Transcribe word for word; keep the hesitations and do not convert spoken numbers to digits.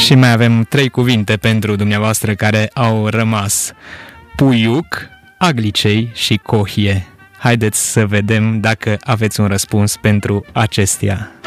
Și mai avem trei cuvinte pentru dumneavoastră care au rămas: puiuc, aglicei și cohie. Haideți să vedem dacă aveți un răspuns pentru acestea.